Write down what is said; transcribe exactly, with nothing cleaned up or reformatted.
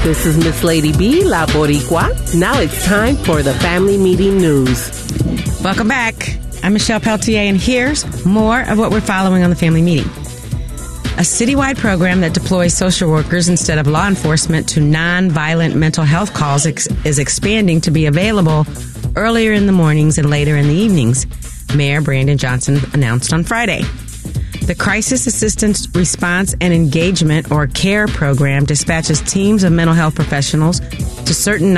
This is Miss Lady B, La Boricua. Now it's time for the Family Meeting News. Welcome back. I'm Michelle Peltier, and here's more of what we're following on the Family Meeting. A citywide program that deploys social workers instead of law enforcement to non-violent mental health calls ex- is expanding to be available earlier in the mornings and later in the evenings, Mayor Brandon Johnson announced on Friday. The Crisis Assistance Response and Engagement, or CARE program, dispatches teams of mental health professionals to certain